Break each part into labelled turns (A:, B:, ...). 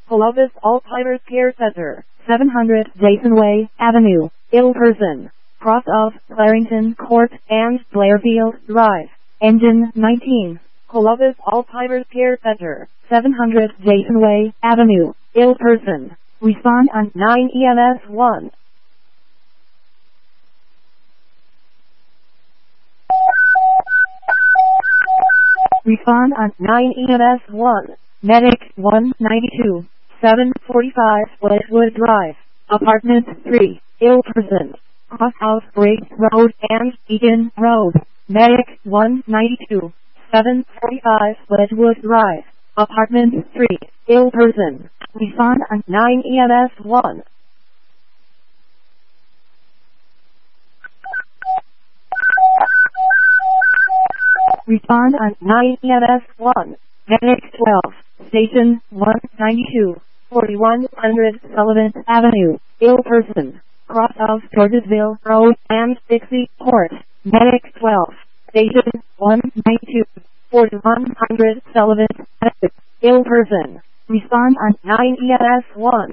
A: Clovis Alzheimer's Care Center, 700 Jason Way Avenue, ill person, cross of Clarington Court and Blairfield Drive, engine 19. Clovis Alzheimer's Care Center, 700 Jason Way Avenue, ill person. Respond on 9 EMS 1. Respond on 9 EMS 1. Medic 192, 745 Westwood Drive, Apartment 3, ill person, Crosshouse Briggs Road and Egan Road. Medic 192, 745 Westwood Drive, Apartment 3, ill person. Respond on 9 EMS 1. Respond on 9 EMS 1. Medic 12, Station 192, 4100 Sullivan Avenue, ill person, cross of Georgesville Road and Dixie Court. Medic 12, Station 192, 4100 Sullivan Avenue, ill person. Respond on 9 EMS 1.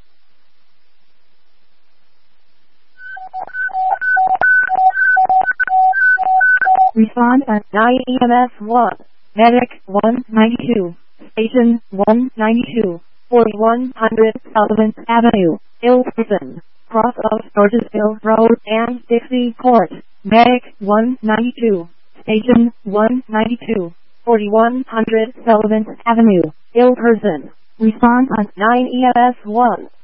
A: Respond on 9 EMS 1. Medic 192, Station 192, 4100 Sullivan Avenue, ill person, cross of Georgesville Road and Dixie Court. Medic 192, Station 192, 4100 Sullivan Avenue, ill person. Respond on 9 EMS 1.